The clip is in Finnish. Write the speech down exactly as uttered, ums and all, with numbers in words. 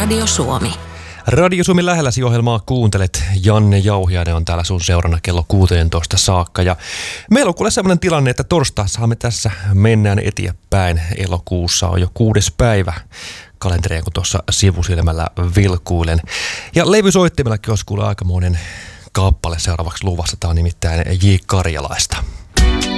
Radio Suomi. Radio Suomi lähelläsi -ohjelmaa kuuntelet. Janne Jauhiainen on täällä sun seurana kello kuusitoista saakka. Ja meillä on kuule sellainen tilanne, että torstaissahan me tässä mennään eteenpäin. Elokuussa on jo kuudes päivä kalenteria, kun tuossa sivusilmällä vilkuilen. Ja levysoittimellakin olisi kuule aikamoinen kappale seuraavaksi luvassa. Tämä on nimittäin J. Karjalaista.